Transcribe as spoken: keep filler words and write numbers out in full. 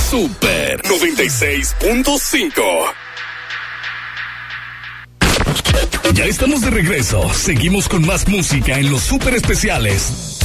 Super noventa y seis punto cinco. Ya estamos de regreso. Seguimos con más música en los super especiales